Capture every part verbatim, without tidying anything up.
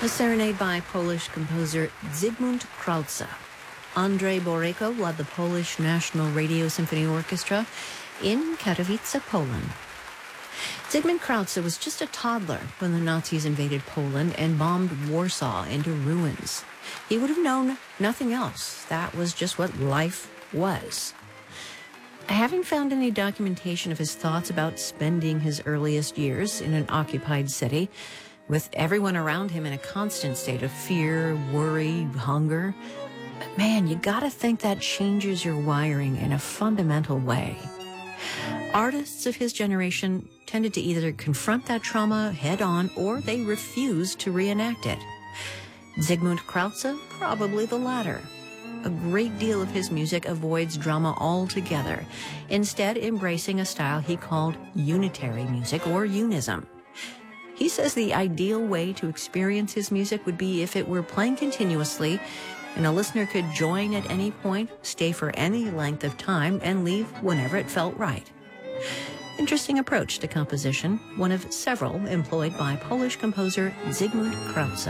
A serenade by Polish composer Zygmunt Krauze. Andrzej Borejko led the Polish National Radio Symphony Orchestra in Katowice, Poland. Zygmunt Krauze was just a toddler when the Nazis invaded Poland and bombed Warsaw into ruins. He would have known nothing else. That was just what life was. I haven't found any documentation of his thoughts about spending his earliest years in an occupied city, with everyone around him in a constant state of fear, worry, hunger. But man, you gotta think that changes your wiring in a fundamental way. Artists of his generation tended to either confront that trauma head on or they refused to reenact it. Zygmunt Krauze, probably the latter. A great deal of his music avoids drama altogether, instead embracing a style he called unitary music or unism. He says the ideal way to experience his music would be if it were playing continuously and a listener could join at any point, stay for any length of time, and leave whenever it felt right. Interesting approach to composition, one of several employed by Polish composer Zygmunt Krauze.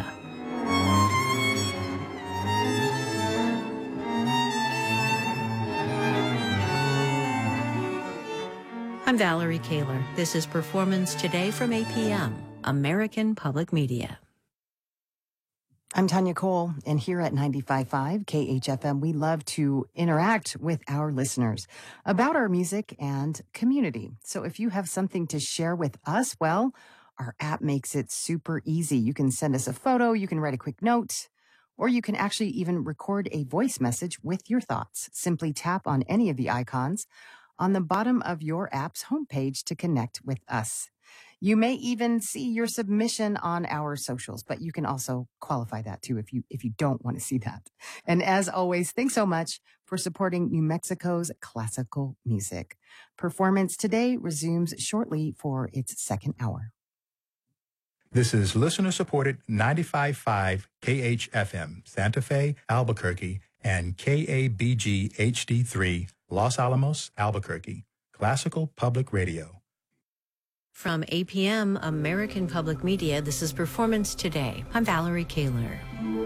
I'm Valerie Kaler. This is Performance Today from A P M, American Public Media. I'm Tanya Cole, and here at ninety-five point five K H F M, we love to interact with our listeners about our music and community. So if you have something to share with us, well, our app makes it super easy. You can send us a photo, you can write a quick note, or you can actually even record a voice message with your thoughts. Simply tap on any of the icons on the bottom of your app's homepage to connect with us. You may even see your submission on our socials, but you can also qualify that too if you if you don't want to see that. And as always, thanks so much for supporting New Mexico's classical music. Performance Today resumes shortly for its second hour. This is listener-supported ninety-five point five K H F M, Santa Fe, Albuquerque, and K A B G H D three, Los Alamos, Albuquerque, Classical Public Radio. From A P M, American Public Media, this is Performance Today. I'm Valerie Kaler.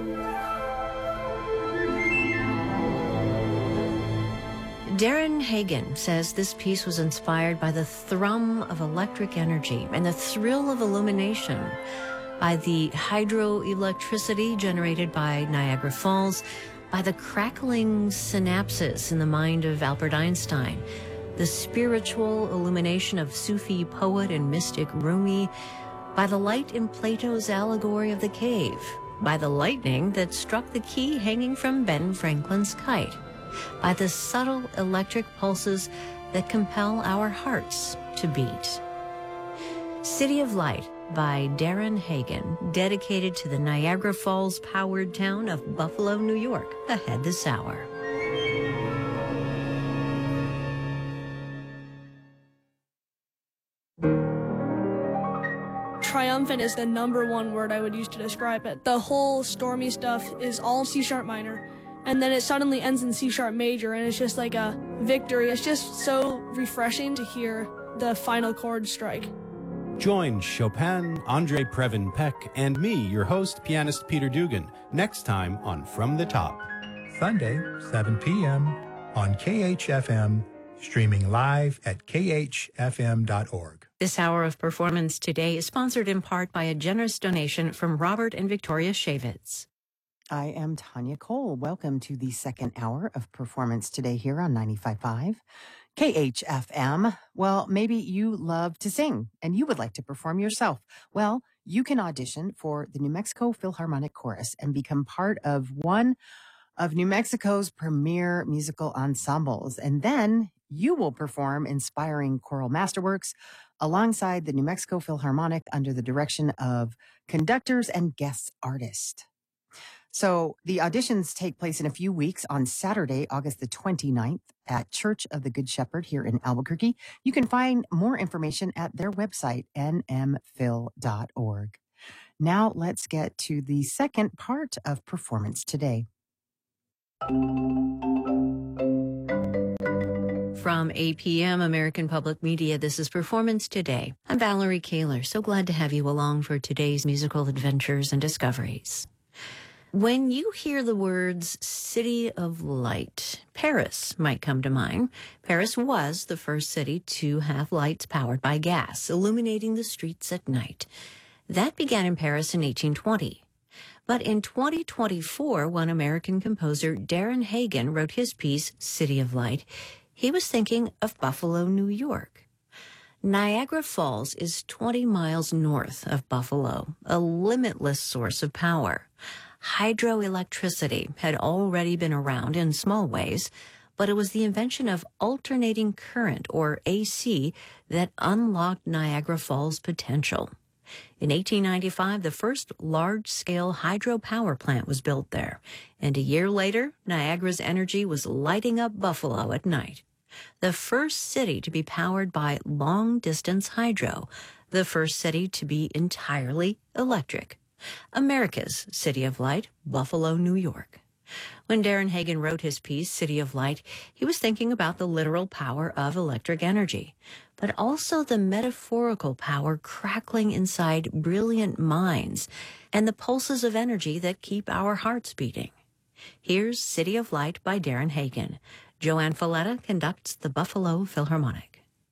Darren Hagen says this piece was inspired by the thrum of electric energy and the thrill of illumination, by the hydroelectricity generated by Niagara Falls, by the crackling synapses in the mind of Albert Einstein, the spiritual illumination of Sufi poet and mystic Rumi, by the light in Plato's allegory of the cave, by the lightning that struck the key hanging from Ben Franklin's kite, by the subtle electric pulses that compel our hearts to beat. City of Light by Darren Hagen, dedicated to the Niagara Falls-powered town of Buffalo, New York, ahead this hour. Triumphant is the number one word I would use to describe it. The whole stormy stuff is all C-sharp minor, and then it suddenly ends in C-sharp major, and it's just like a victory. It's just so refreshing to hear the final chord strike. Join Chopin, Andre Previn Peck, and me, your host, pianist Peter Dugan, next time on From the Top. Sunday, seven p.m. on K H F M, streaming live at K H F M dot org. This hour of Performance Today is sponsored in part by a generous donation from Robert and Victoria Shavitz. I am Tanya Cole. Welcome to the second hour of Performance Today here on ninety-five point five K H F M. Well, maybe you love to sing and you would like to perform yourself. Well, you can audition for the New Mexico Philharmonic Chorus and become part of one of New Mexico's premier musical ensembles. And then you will perform inspiring choral masterworks alongside the New Mexico Philharmonic under the direction of conductors and guest artists. So the auditions take place in a few weeks on Saturday, August the twenty-ninth at Church of the Good Shepherd here in Albuquerque. You can find more information at their website, N M phil dot org. Now let's get to the second part of Performance Today. From A P M, American Public Media, this is Performance Today. I'm Valerie Kaler. So glad to have you along for today's musical adventures and discoveries. When you hear the words City of Light, Paris might come to mind. Paris was the first city to have lights powered by gas, illuminating the streets at night. That began in Paris in eighteen twenty. But in twenty twenty-four, when American composer Darren Hagen wrote his piece, City of Light, he was thinking of Buffalo, New York. Niagara Falls is twenty miles north of Buffalo, a limitless source of power. Hydroelectricity had already been around in small ways, but it was the invention of alternating current, or A C, that unlocked Niagara Falls' potential. In eighteen ninety-five, the first large-scale hydropower plant was built there, and a year later, Niagara's energy was lighting up Buffalo at night. The first city to be powered by long-distance hydro, the first city to be entirely electric. America's City of Light, Buffalo, New York. When Darren Hagen wrote his piece, City of Light, he was thinking about the literal power of electric energy, but also the metaphorical power crackling inside brilliant minds and the pulses of energy that keep our hearts beating. Here's City of Light by Darren Hagen. Joanne Falletta conducts the Buffalo Philharmonic.